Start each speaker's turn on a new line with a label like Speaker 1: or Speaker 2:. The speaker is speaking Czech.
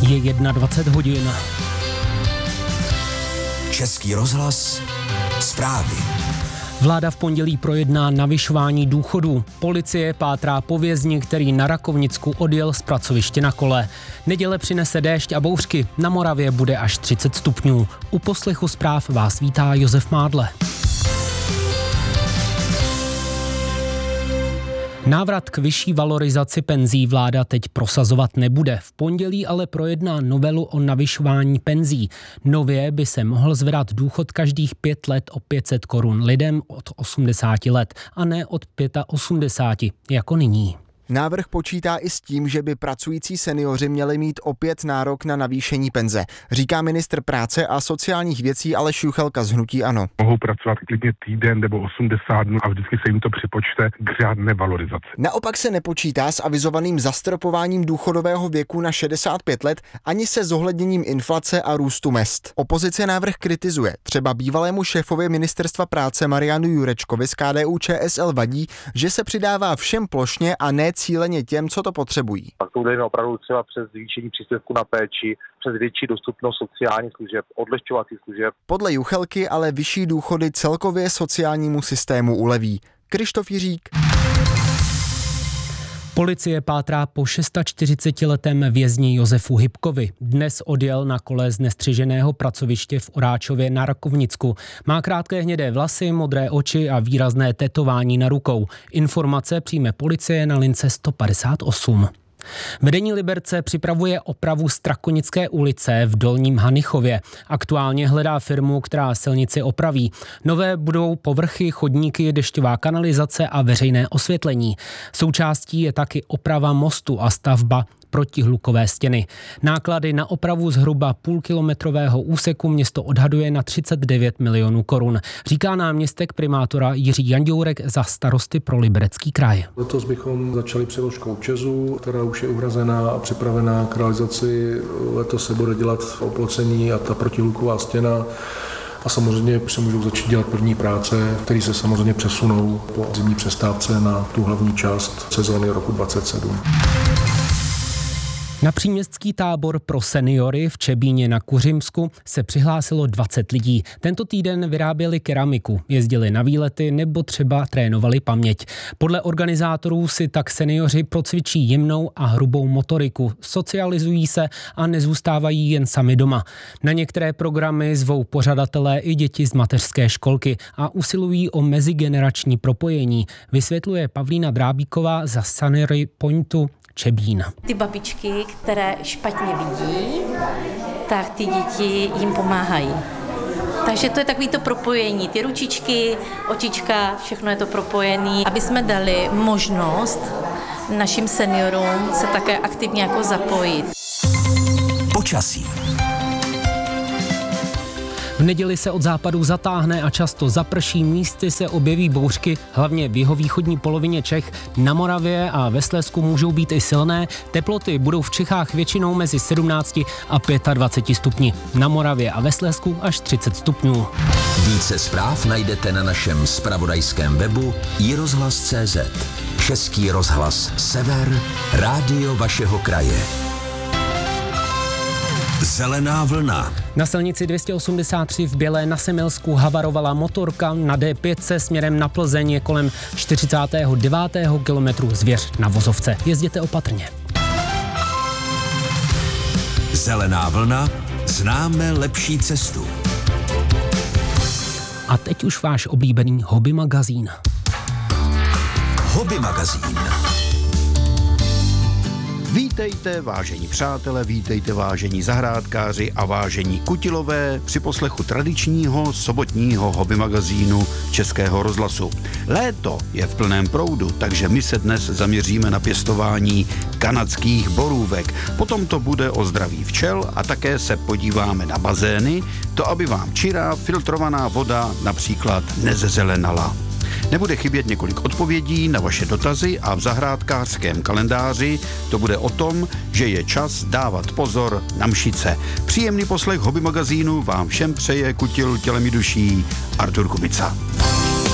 Speaker 1: Je 21 hodin.
Speaker 2: Český rozhlas, zprávy.
Speaker 1: Vláda v pondělí projedná navyšování důchodů. Policie pátrá po vězni, který na Rakovnicku odjel z pracoviště na kole. Neděle přinese déšť a bouřky. Na Moravě bude až 30 stupňů. U poslechu zpráv vás vítá Josef Mádle. Návrat k vyšší valorizaci penzí vláda teď prosazovat nebude. V pondělí ale projedná novelu o navyšování penzí. Nově by se mohl zvedat důchod každých 5 let o 500 korun lidem od 80 let a ne od 85, jako nyní.
Speaker 3: Návrh počítá i s tím, že by pracující seniori měli mít opět nárok na navýšení penze, říká ministr práce a sociálních věcí Aleš Juchelka z hnutí ANO.
Speaker 4: Mohou pracovat klidně týden nebo 80 dnů a vždycky se jim to připočte k řádné valorizaci.
Speaker 3: Naopak se nepočítá s avizovaným zastropováním důchodového věku na 65 let ani se zohledněním inflace a růstu mezd. Opozice návrh kritizuje. Třeba bývalému šéfovi ministerstva práce Marianu Jurečkovi z KDU-ČSL vadí, že se přidává všem plošně a ne cíleně těm, co to potřebují.
Speaker 5: Pak to uděláme opravdu třeba přes zvýšení příspěvku na péči, přes větší dostupnost sociálních služeb, odlehčovacích služeb. Podle
Speaker 3: Juchelky ale vyšší důchody celkově sociálnímu systému uleví. Krištof Jiřík.
Speaker 1: Policie pátrá po 46letém vězni Josefu Hybkovi. Dnes odjel na kole z nestřiženého pracoviště v Oráčově na Rakovnicku. Má krátké hnědé vlasy, modré oči a výrazné tetování na rukou. Informace přijme policie na lince 158. Vedení Liberce připravuje opravu Strakonické ulice v Dolním Hanichově. Aktuálně hledá firmu, která silnici opraví. Nové budou povrchy, chodníky, dešťová kanalizace a veřejné osvětlení. Součástí je taky oprava mostu a stavba protihlukové stěny. Náklady na opravu zhruba půlkilometrového úseku město odhaduje na 39 milionů korun, říká náměstek primátora Jiří Janďourek za Starosty pro Liberecký kraj.
Speaker 6: Letos bychom začali přeložkou ČEZu, která už je uhrazená a připravená k realizaci. Letos se bude dělat oplocení a ta protihluková stěna. A samozřejmě se můžou začít dělat první práce, které se samozřejmě přesunou po zimní přestávce na tu hlavní část sezóny roku 2027.
Speaker 1: Na příměstský tábor pro seniory v Čebíně na Kuřimsku se přihlásilo 20 lidí. Tento týden vyráběli keramiku, jezdili na výlety nebo třeba trénovali paměť. Podle organizátorů si tak seniori procvičí jemnou a hrubou motoriku, socializují se a nezůstávají jen sami doma. Na některé programy zvou pořadatelé i děti z mateřské školky a usilují o mezigenerační propojení, vysvětluje Pavlína Drábíková za Sunny Pointu Čebín.
Speaker 7: Ty babičky, které špatně vidí, tak ty děti jim pomáhají. Takže to je takový to propojení, ty ručičky, očička, všechno je to propojené, aby jsme dali možnost našim seniorům se také aktivně jako zapojit.
Speaker 2: Počasí.
Speaker 1: V neděli se od západu zatáhne a často zaprší, místy se objeví bouřky, hlavně v jihovýchodní polovině Čech. Na Moravě a ve Slezsku můžou být i silné. Teploty budou v Čechách většinou mezi 17 a 25 stupni. Na Moravě a ve Slezsku až 30 stupňů.
Speaker 2: Více zpráv najdete na našem zpravodajském webu iRozhlas.cz. Český rozhlas Sever, rádio vašeho kraje. Zelená vlna.
Speaker 1: Na silnici 283 v Bělé na Semilsku havarovala motorka, na D5 směrem na Plzeň je kolem 49. kilometru Zvěř na vozovce. Jezděte opatrně.
Speaker 2: Zelená vlna, známe lepší cestu.
Speaker 1: A teď už váš oblíbený hobby magazín.
Speaker 2: Hobby magazín.
Speaker 8: Vítejte, vážení přátelé, vítejte, vážení zahrádkáři a vážení kutilové při poslechu tradičního sobotního hobby magazínu Českého rozhlasu. Léto je v plném proudu, takže my se dnes zaměříme na pěstování kanadských borůvek. Potom to bude o zdraví včel a také se podíváme na bazény, to aby vám čirá filtrovaná voda například nezezelenala. Nebude chybět několik odpovědí na vaše dotazy a v zahrádkářském kalendáři to bude o tom, že je čas dávat pozor na mšice. Příjemný poslech hobby magazínu vám všem přeje kutil tělem i duší Artur Kubica.